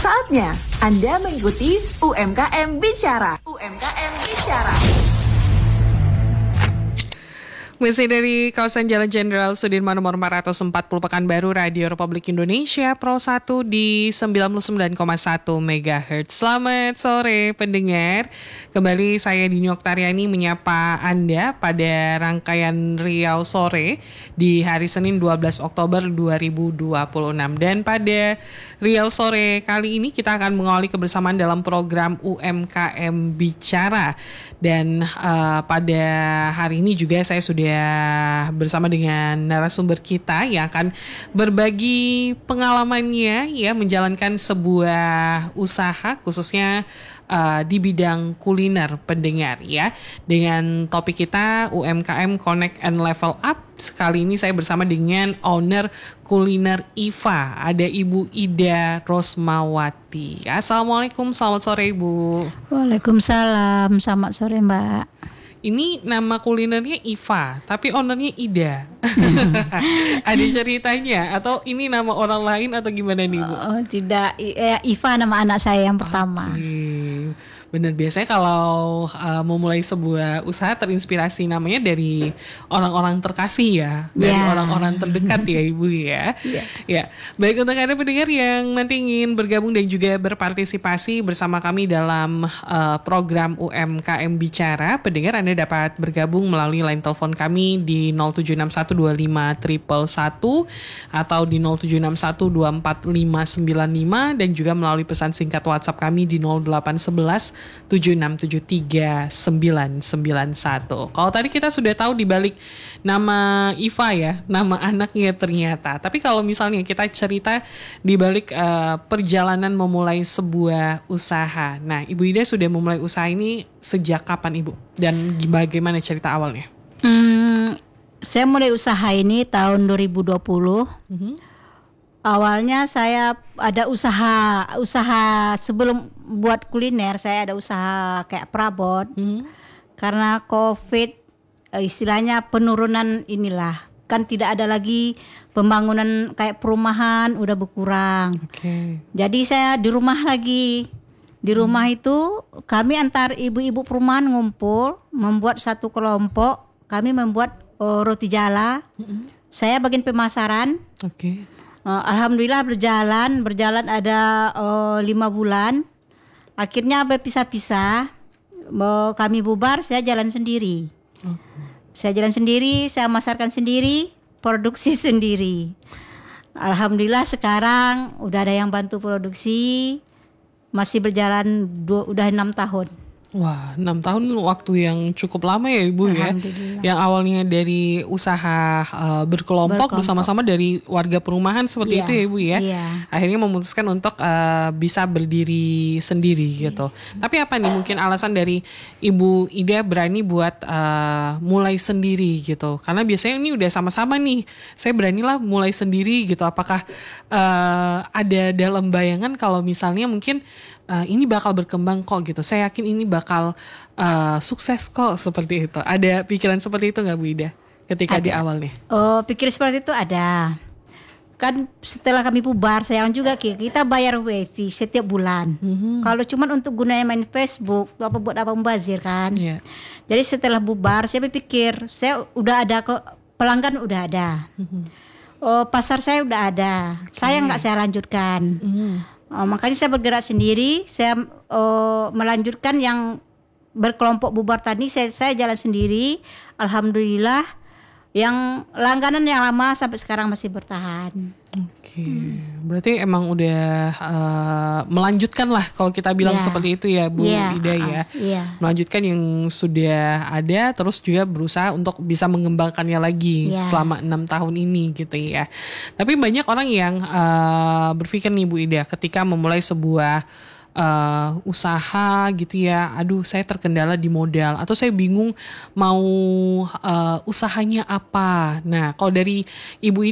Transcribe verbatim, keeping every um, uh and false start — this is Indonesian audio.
Saatnya Anda mengikuti U M K M Bicara. U M K M Bicara. Masih dari kawasan Jalan Jenderal Sudirman nomor empat ratus empat puluh Pekanbaru, Radio Republik Indonesia Pro satu di sembilan puluh sembilan koma satu megahertz. Selamat sore pendengar. Kembali saya Dini Oktariani menyapa Anda pada rangkaian Riau Sore di hari Senin dua belas Oktober dua ribu dua puluh enam. Dan pada Riau Sore kali ini kita akan mengawali kebersamaan dalam program U M K M Bicara. Dan uh, pada hari ini juga saya sudah bersama dengan narasumber kita yang akan berbagi pengalamannya ya menjalankan sebuah usaha khususnya uh, di bidang kuliner pendengar ya. Dengan topik kita U M K M Connect and Level Up. Sekali ini saya bersama dengan owner kuliner I F A, ada Ibu Ida Rosmawati. Assalamualaikum, selamat sore Ibu. Waalaikumsalam, selamat sore Mbak. Ini nama kulinernya I F A, tapi ownernya Ida. Ada ceritanya atau ini nama orang lain atau gimana nih Bu? Oh tidak, eh, I F A nama anak saya yang pertama. Okay. Benar, biasanya kalau uh, mau mulai sebuah usaha terinspirasi namanya dari orang-orang terkasih ya, dari yeah. orang-orang terdekat ya Ibu ya. Yeah. Ya, baik untuk Anda pendengar yang nanti ingin bergabung dan juga berpartisipasi bersama kami dalam uh, program U M K M Bicara, pendengar Anda dapat bergabung melalui line telepon kami di nol tujuh enam satu dua lima satu satu satu atau di nol tujuh enam satu dua empat lima sembilan lima dan juga melalui pesan singkat WhatsApp kami di nol delapan satu satu tujuh enam tujuh tiga sembilan sembilan satu. Kalau tadi kita sudah tahu di balik nama I F A ya, nama anaknya ternyata. Tapi kalau misalnya kita cerita di balik uh, perjalanan memulai sebuah usaha. Nah, Ibu Ida sudah memulai usaha ini sejak kapan Ibu? Dan bagaimana cerita awalnya? Hmm, saya mulai usaha ini tahun dua ribu dua puluh. Mm-hmm. Awalnya saya ada usaha usaha sebelum buat kuliner, saya ada usaha kayak perabot. Hmm. Karena Covid istilahnya penurunan inilah, kan tidak ada lagi pembangunan kayak perumahan, udah berkurang. Okay. Jadi saya di rumah lagi. Di rumah hmm. itu kami antar ibu-ibu perumahan ngumpul membuat satu kelompok. Kami membuat oh, roti jala. Hmm. Saya bagian pemasaran. Oke. Okay. Uh, Alhamdulillah berjalan, berjalan ada uh, lima bulan. Akhirnya berpisah-pisah. Mau kami bubar, saya jalan sendiri. Okay. Saya jalan sendiri, saya masarkan sendiri, produksi sendiri. Alhamdulillah sekarang udah ada yang bantu produksi. Masih berjalan dua, udah enam tahun. Wah, enam tahun waktu yang cukup lama ya Ibu ya. Yang awalnya dari usaha uh, berkelompok, berkelompok bersama-sama dari warga perumahan seperti yeah. itu ya Ibu ya. Yeah. Akhirnya memutuskan untuk uh, bisa berdiri sendiri yeah. gitu. Tapi apa nih mungkin alasan dari Ibu Ida berani buat uh, mulai sendiri gitu? Karena biasanya ini udah sama-sama nih. Saya beranilah mulai sendiri gitu. Apakah uh, ada dalam bayangan kalau misalnya mungkin Uh, ini bakal berkembang kok gitu. Saya yakin ini bakal uh, sukses kok seperti itu. Ada pikiran seperti itu nggak Bu Ida ketika ada. Di awalnya? Oh, pikir seperti itu ada. Kan setelah kami bubar, saya juga kita bayar wifi setiap bulan. Mm-hmm. Kalau cuman untuk gunanya main Facebook, apa buat apa membazir kan? Yeah. Jadi setelah bubar, saya berpikir saya udah ada kok pelanggan udah ada. Mm-hmm. Oh, pasar saya udah ada. Okay. Saya nggak saya lanjutkan. Mm-hmm. Oh, makanya saya bergerak sendiri, saya uh, melanjutkan yang berkelompok bubar tadi, saya, saya jalan sendiri. Alhamdulillah, yang langganan yang lama sampai sekarang masih bertahan. Oke, okay. hmm. berarti emang udah uh, melanjutkan lah kalau kita bilang yeah. seperti itu ya Bu yeah. Ida ya. Uh, yeah. Melanjutkan yang sudah ada, terus juga berusaha untuk bisa mengembangkannya lagi yeah. selama enam tahun ini gitu ya. Tapi banyak orang yang uh, berpikir nih Bu Ida ketika memulai sebuah Uh, usaha gitu ya, aduh saya terkendala di modal atau saya bingung mau uh, usahanya apa. Nah kalau dari Ibu